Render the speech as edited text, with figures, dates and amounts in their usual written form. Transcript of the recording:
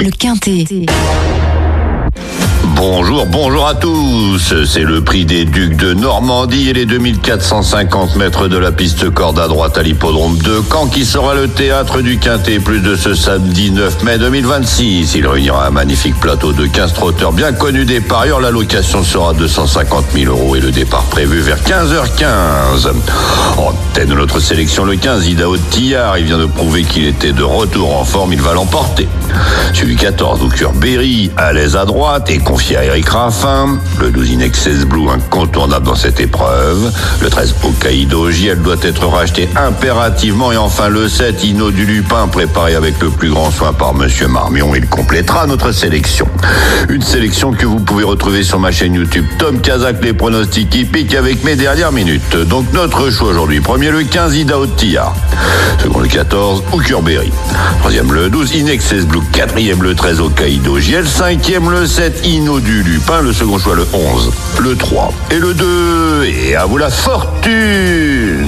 le Quintet. Bonjour à tous. C'est le prix des Ducs de Normandie et les 2450 mètres de la piste corde à droite à l'hippodrome de Caen qui sera le théâtre du Quintet, plus de ce samedi 9 mai 2026. Il réunira un magnifique plateau de 15 trotteurs bien connus des parieurs. La location sera 250 000 € et le départ prévu vers 15h15. En tête de notre sélection, le 15, Idaho Tillard. Il vient de prouver qu'il était de retour en forme. Il va l'emporter. Suivi 14, Hooker Berry, à l'aise à droite et confié à Eric Raffin. Le 12, Inexcess Blue, incontournable dans cette épreuve. Le 13, Hokkaido JL doit être racheté impérativement. Et enfin le 7, Inno du Lupin, préparé avec le plus grand soin par Monsieur Marmion. Il complétera notre sélection. Une sélection que vous pouvez retrouver sur ma chaîne YouTube Tom Kazak, les pronostics hippiques avec mes dernières minutes. Donc notre choix aujourd'hui. Premier le 15, Idaho Tillard. Second le 14, Hooker Berry. Troisième le 12, Inexcess Blue. Quatrième le 13, Hokkaido JL. Cinquième le 7, Inno du Lupin. Le second choix le 11, le 3 et le 2. Et à vous la fortune!